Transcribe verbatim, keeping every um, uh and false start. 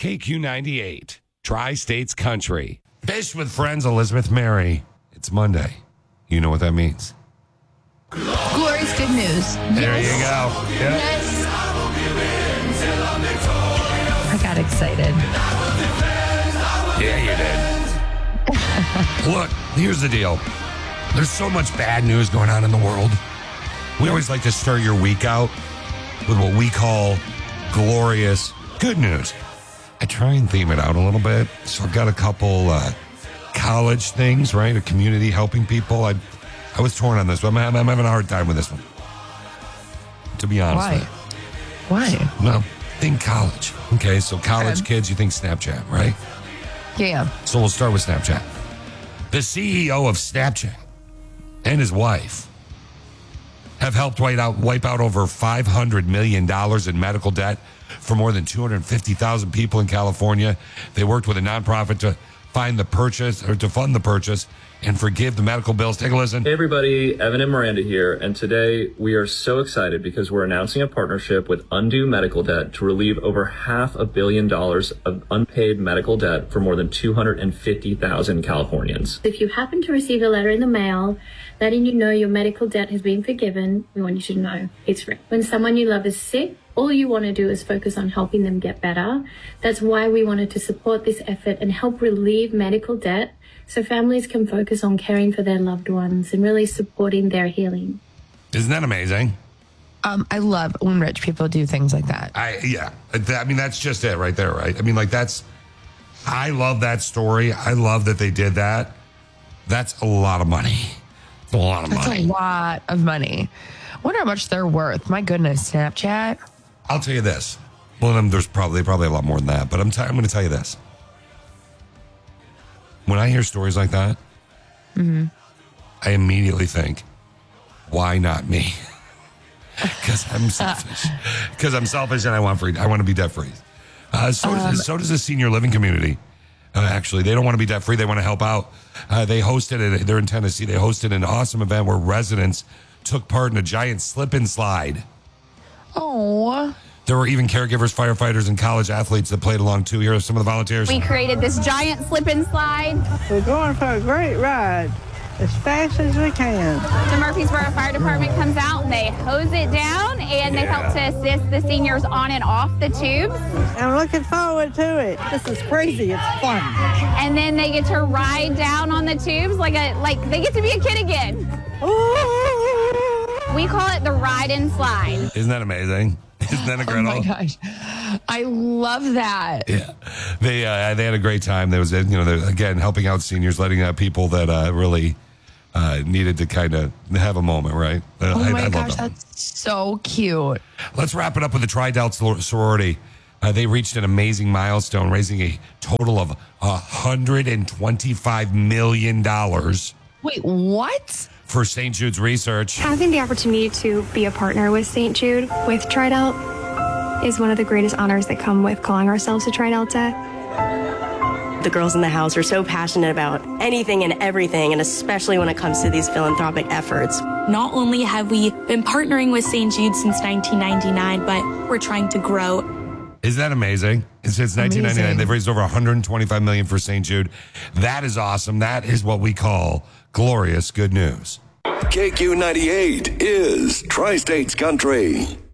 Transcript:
K Q ninety-eight, Tri-States Country. Fish with Friends, Elizabeth Mary. It's Monday. You know what that means. Glorious good news. There Yes. you go. Yeah. Yes. I got excited. Yeah, you did. Look, here's the deal. There's so much bad news going on in the world. We always like to stir your week out with what we call glorious good news. I try and theme it out a little bit. So I've got a couple uh, college things, right? A community helping people. I I was torn on this one. I'm, I'm having a hard time with this one, to be honest. Why? With you. Why? Well, think college. Okay, so college Okay. kids, you think Snapchat, right? Yeah. So we'll start with Snapchat. The C E O of Snapchat and his wife have helped wipe out, wipe out over five hundred million dollars in medical debt for more than two hundred fifty thousand people in California. They worked with a nonprofit to find the purchase or to fund the purchase and forgive the medical bills. Take a listen. Hey everybody, Evan and Miranda here, and today we are so excited because we're announcing a partnership with Undo Medical Debt to relieve over half a billion dollars of unpaid medical debt for more than two hundred fifty thousand Californians. If you happen to receive a letter in the mail letting you know your medical debt has been forgiven, we want you to know it's free. When someone you love is sick, all you want to do is focus on helping them get better. That's why we wanted to support this effort and help relieve medical debt so families can focus on caring for their loved ones and really supporting their healing. Isn't that amazing? Um, I love when rich people do things like that. I yeah. I mean, that's just it right there, right? I mean, like that's, I love that story. I love that they did that. That's a lot of money. It's a lot of That's money. a lot of money. Wonder how much they're worth. My goodness, Snapchat. I'll tell you this. Well, then there's probably probably a lot more than that, but I'm t- I'm going to tell you this. When I hear stories like that, Mm-hmm. I immediately think, why not me? Because I'm selfish. Because I'm selfish and I want free. I want to be debt free. Uh, so, Um, does, so does the senior living community. Uh, actually, they don't want to be debt free. They want to help out. Uh, they hosted it. They're in Tennessee. They hosted an awesome event where residents took part in a giant slip and slide. Oh. There were even caregivers, firefighters, and college athletes that played along too. Here are some of the volunteers. We created this giant slip and slide. We're going for a great ride as fast as we can. The Murfreesboro Fire Department comes out and they hose it down and they help to assist the seniors on and off the tubes. I'm looking forward to it. This is crazy. It's fun. And then they get to ride down on the tubes like a like they get to be a kid again. We call it the ride and slide. Isn't that amazing? Isn't that incredible? Oh my gosh. I love that. Yeah, they uh, they had a great time. There was, you know, they're, again, helping out seniors, letting out people that uh, really uh, needed to kind of have a moment, right? Uh, Oh I, my I love gosh, that. that's so cute. Let's wrap it up with the Tri-Delt sorority. Uh, they reached an amazing milestone, raising a total of one hundred twenty-five million dollars. Wait, what? For Saint Jude's research. Having the opportunity to be a partner with Saint Jude, with Tri-Delt, is one of the greatest honors that come with calling ourselves a Tri-Delta. The girls in the house are so passionate about anything and everything, and especially when it comes to these philanthropic efforts. Not only have we been partnering with Saint Jude since nineteen ninety-nine, but we're trying to grow. Isn't that amazing? Since nineteen ninety-nine, Amazing. they've raised over one hundred twenty-five million dollars for Saint Jude. That is awesome. That is what we call glorious good news. K Q ninety-eight is Tri-States Country.